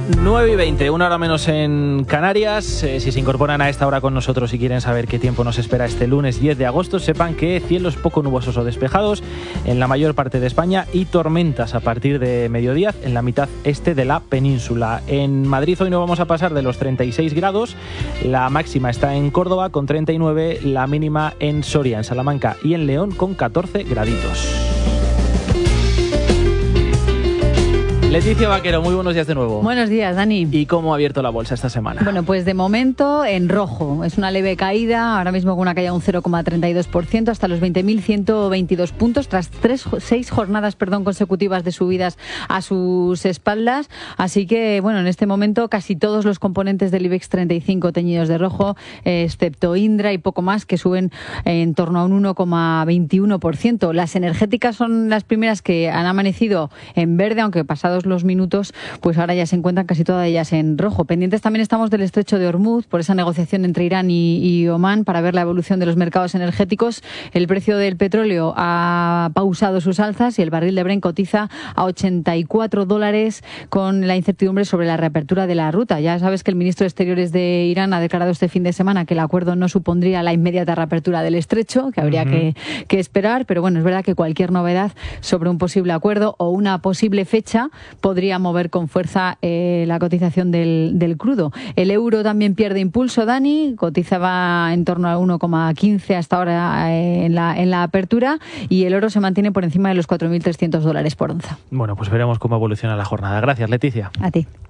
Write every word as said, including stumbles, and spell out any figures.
nueve y veinte, una hora menos en Canarias. Eh, si se incorporan a esta hora con nosotros y quieren saber qué tiempo nos espera este lunes diez de agosto, sepan que cielos poco nubosos o despejados en la mayor parte de España y tormentas a partir de mediodía en la mitad este de la península. En Madrid hoy no vamos a pasar de los treinta y seis grados, la máxima está en Córdoba con treinta y nueve, la mínima en Soria, en Salamanca y en León con catorce graditos. Leticia Vaquero, muy buenos días de nuevo. Buenos días, Dani. ¿Y cómo ha abierto la bolsa esta semana? Bueno, pues de momento en rojo. Es una leve caída, ahora mismo con una caída de un cero coma treinta y dos por ciento hasta los veinte mil ciento veintidós puntos, tras tres, seis jornadas perdón, consecutivas de subidas a sus espaldas. Así que, bueno, en este momento casi todos los componentes del IBEX treinta y cinco teñidos de rojo, eh, excepto Indra y poco más, que suben en torno a un uno coma veintiuno por ciento. Las energéticas son las primeras que han amanecido en verde, aunque pasados los minutos, pues ahora ya se encuentran casi todas ellas en rojo. Pendientes también estamos del estrecho de Hormuz, por esa negociación entre Irán y, y Omán, para ver la evolución de los mercados energéticos. El precio del petróleo ha pausado sus alzas y el barril de Brent cotiza a ochenta y cuatro dólares, con la incertidumbre sobre la reapertura de la ruta. Ya sabes que el ministro de Exteriores de Irán ha declarado este fin de semana que el acuerdo no supondría la inmediata reapertura del estrecho, que habría uh-huh. que, que esperar, pero bueno, es verdad que cualquier novedad sobre un posible acuerdo o una posible fecha podría mover con fuerza eh, la cotización del, del crudo. El euro también pierde impulso, Dani, cotizaba en torno a uno coma quince hasta ahora eh, en, la, en la apertura, y el oro se mantiene por encima de los cuatro mil trescientos dólares por onza. Bueno, pues veremos cómo evoluciona la jornada. Gracias, Leticia. A ti.